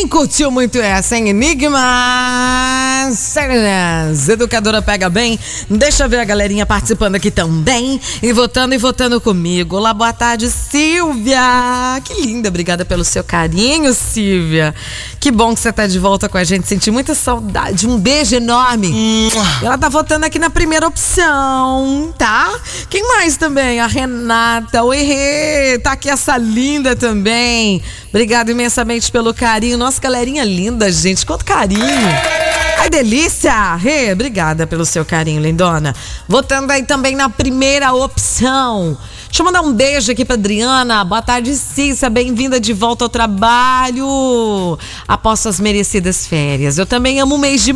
Quem curtiu muito essa, hein? Enigma Serenas. Educadora pega bem. Deixa eu ver a galerinha participando aqui também. E votando comigo. Olá, boa tarde, Silvia. Que linda, obrigada pelo seu carinho, Silvia. Que bom que você tá de volta com a gente. Senti muita saudade. Um beijo enorme. Ela tá votando aqui na primeira opção, tá? Quem mais também? A Renata. Oi, Rê. Tá aqui essa linda também. Obrigada imensamente pelo carinho. Nossa, galerinha linda, gente. Quanto carinho. Ai, delícia. Rê, obrigada pelo seu carinho, lindona. Votando aí também na primeira opção. Deixa eu mandar um beijo aqui pra Adriana. Boa tarde, Cissa. Bem-vinda de volta ao trabalho após suas merecidas férias. Eu também amo o mês de